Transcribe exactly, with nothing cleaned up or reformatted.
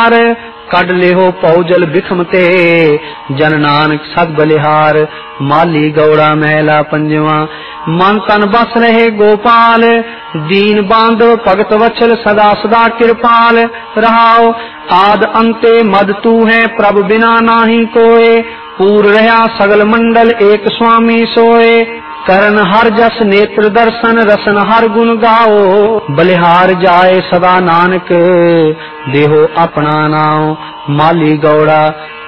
पार, कड लेहो पौजल बिखम ते, जन नानक सद बलिहार। माली गौड़ा महला पंजवा, मन तन बस रहे गोपाल, दीन बांधो भगत वत्सल सदा सदा कृपाल। रहाओ आद अंते मद तू है, प्रभ बिना नाही कोय, पूर रहा सगल मंडल एक स्वामी सोए। करन हर जस नेत्र दर्शन, रसन हर गुण गाओ, बलिहार जाए सदा नानक, देहो अपना नाओ। माली गौड़ा